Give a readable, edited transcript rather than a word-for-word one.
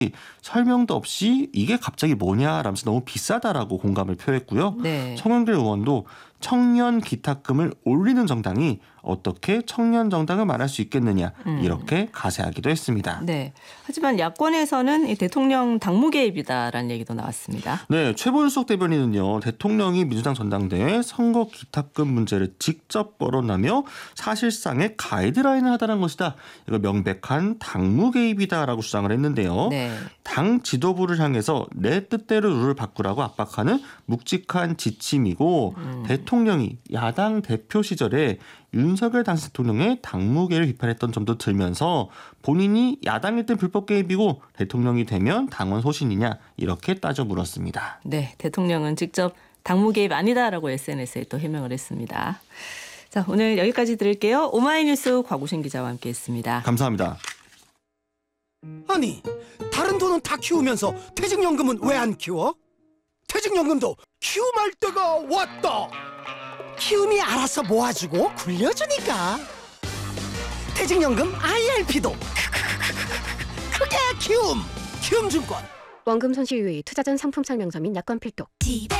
설명도 없이 이게 갑자기 뭐냐라면서 너무 비싸다라고 공감을 표했고요. 네. 송영길 의원도 청년 기탁금을 올리는 정당이 어떻게 청년 정당을 말할 수 있겠느냐 이렇게 가세하기도 했습니다. 네. 하지만 야권에서는 이 대통령 당무 개입이다라는 얘기도 나왔습니다. 네, 최본숙 대변인은요. 대통령이 민주당 전당대회 선거 기탁금 문제를 직접 거론하며 사실상의 가이드라인을 하다는 것이다. 이거 명백한 당무 개입이다라고 주장을 했는데요. 네. 당 지도부를 향해서 내 뜻대로 룰을 바꾸라고 압박하는 묵직한 지침이고 대통령이 야당 대표 시절에 윤석열 당시 대통령의 당무개를 비판했던 점도 들면서 본인이 야당일 땐 불법 개입이고 대통령이 되면 당원 소신이냐 이렇게 따져 물었습니다. 네, 대통령은 직접 당무 개입 아니다라고 SNS에 또 해명을 했습니다. 자, 오늘 여기까지 들을게요. 오마이뉴스 곽우신 기자와 함께했습니다. 감사합니다. 아니, 다른 돈은 다 키우면서 퇴직연금은 왜 안 키워? 퇴직연금도 키움할 때가 왔다. 키움이 알아서 모아주고 굴려주니까. 퇴직연금 IRP도 크게 키움. 키움증권. 원금 손실 유의, 투자 전 상품 설명서 및 약관 필독. 집에